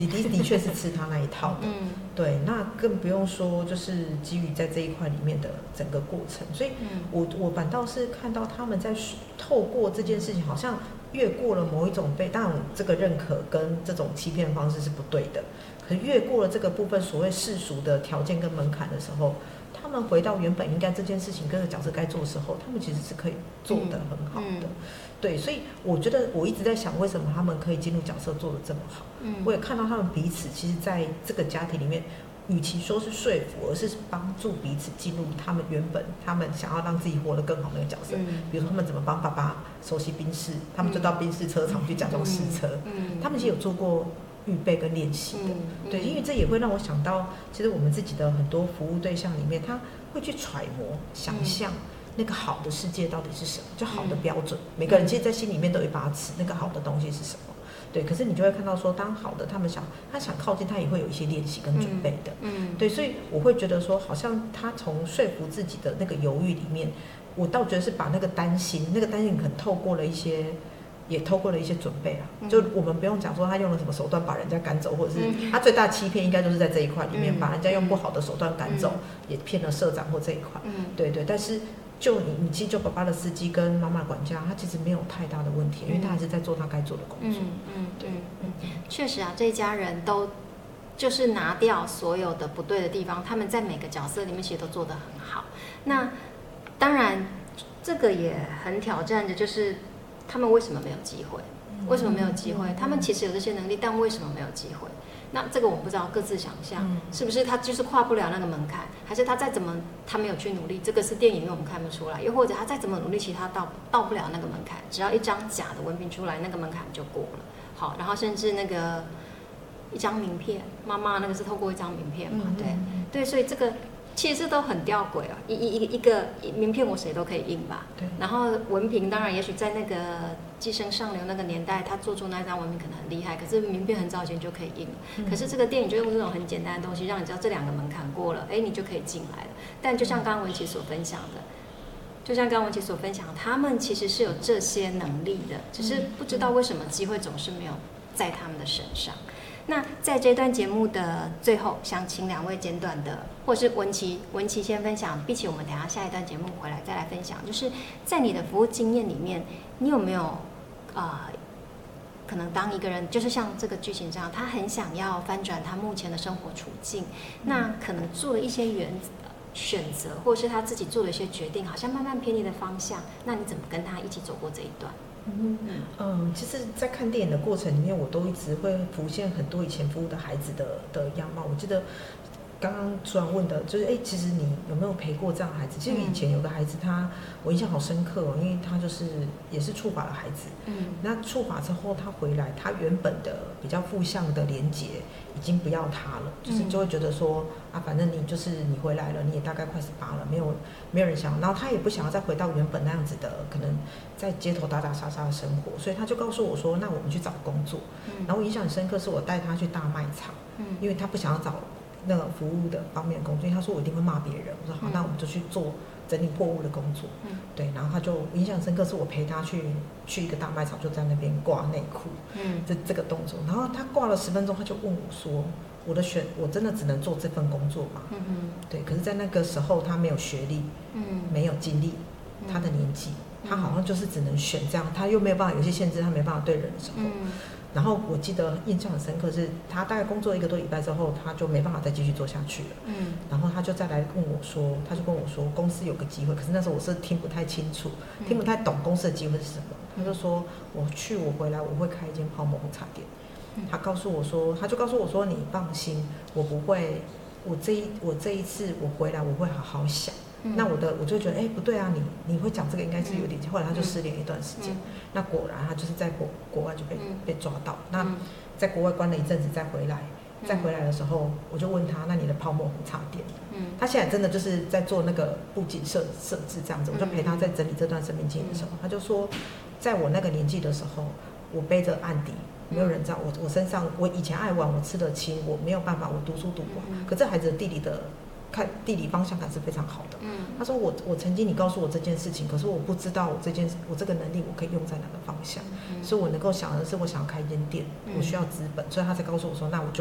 弟弟的确是吃他那一套的，对，那更不用说就是基于在这一块里面的整个过程，所以我反倒是看到他们在透过这件事情，好像越过了某一种当然这个认可跟这种欺骗的方式是不对的，可是越过了这个部分所谓世俗的条件跟门槛的时候，他们回到原本应该这件事情跟着角色该做的时候，他们其实是可以做得很好的。对，所以我觉得我一直在想，为什么他们可以进入角色做得这么好？我也看到他们彼此其实在这个家庭里面，与其说是说服，而是帮助彼此进入他们原本他们想要让自己活得更好那个角色。比如说他们怎么帮爸爸熟悉宾士，他们就到宾士车厂去假装试车，他们其实有做过预备跟练习的。对，因为这也会让我想到，其实我们自己的很多服务对象里面，他会去揣摩、想象。那个好的世界到底是什么？就好的标准，每个人其实在心里面都有一把尺，那个好的东西是什么？对，可是你就会看到说，当好的他想靠近，他也会有一些练习跟准备的。对，所以我会觉得说，好像他从说服自己的那个犹豫里面，我倒觉得是把那个担心可能透过了一些。也透过了一些准备啊，就我们不用讲说他用了什么手段把人家赶走，或者是他最大欺骗应该就是在这一块里面，把人家用不好的手段赶走，也骗了社长或这一块。对对，但是就你其实就爸爸的司机跟妈妈管家，他其实没有太大的问题，因为他还是在做他该做的工作。 确实啊，这一家人都就是拿掉所有的不对的地方，他们在每个角色里面其实都做得很好。那当然，这个也很挑战的，就是他们为什么没有机会？为什么没有机会？他们其实有这些能力，但为什么没有机会？那这个我们不知道，各自想象，是不是他就是跨不了那个门槛，还是他再怎么他没有去努力？这个是电影，因为我们看不出来。又或者他再怎么努力，其实他到不了那个门槛，只要一张假的文凭出来，那个门槛就过了。好，然后甚至那个一张名片，妈妈那个是透过一张名片嘛？对，所以这个。其实都很吊诡啊，一个名片我谁都可以印吧。 对。 然后文凭当然，也许在那个寄生上流那个年代，他做出那张文凭可能很厉害，可是名片很早以前就可以印了。可是这个电影就用这种很简单的东西，让你知道这两个门槛过了，你就可以进来了。但就像刚刚文琪所分享的，他们其实是有这些能力的，只是不知道为什么机会总是没有在他们的身上。那在这段节目的最后，想请两位简短的，或是文琪先分享，并且我们等一下一段节目回来再来分享。就是在你的服务经验里面，你有没有可能当一个人，就是像这个剧情这样，他很想要翻转他目前的生活处境，那可能做了一些选择，或是他自己做了一些决定，好像慢慢偏离的方向，那你怎么跟他一起走过这一段？ 其实，在看电影的过程里面，我都一直会浮现很多以前服务的孩子的样貌。我记得刚刚主管问的就是，其实你有没有陪过这样的孩子？其实以前有个孩子我印象好深刻哦，因为他也是触法的孩子。那触法之后他回来，他原本的比较负向的连结已经不要他了，就会觉得说反正你回来了，你也大概快18了，没有人想要，然后他也不想要再回到原本那样子的可能在街头打打杀杀的生活，所以他就告诉我说，那我们去找工作。然后我印象很深刻，是我带他去大卖场，因为他不想要找那个服务的方面的工作，因为他说我一定会骂别人。我说好，那我们就去做整理货物的工作。对，然后他就印象深刻，是我陪他去一个大卖场，就在那边挂内裤。这个动作，然后他挂了10分钟，他就问我说，我真的只能做这份工作吗？对，可是在那个时候他没有学历，没有经历，他的年纪，他好像就是只能选这样，他又没有办法，有些限制他没办法对人的时候。然后我记得印象很深刻，是他大概工作1个多礼拜之后，他就没办法再继续做下去了。然后他就再来跟我说，公司有个机会，可是那时候我是听不太清楚，听不太懂公司的机会是什么。他就说我回来我会开一间泡沫红茶店。他就告诉我说你放心，我不会，我这一次我回来我会好好想。那我就觉得不对啊，你会讲这个应该是有点，后来他就失联一段时间。那果然他就是在国外就被抓到，那在国外关了一阵子再回来的时候，我就问他，那你的泡沫红茶店，他现在真的就是在做那个布景设置这样子，我就陪他在整理这段生命经验的时候，他就说，在我那个年纪的时候，我背着案底，没有人知道我身上，我以前爱玩，我吃得清，我没有办法，我读书读不好，可这孩子的地理的看地理方向感是非常好的。他说我曾经你告诉我这件事情，可是我不知道我这个能力我可以用在哪个方向，所以我能够想的是我想要开一间店，我需要资本，所以他才告诉我说那我就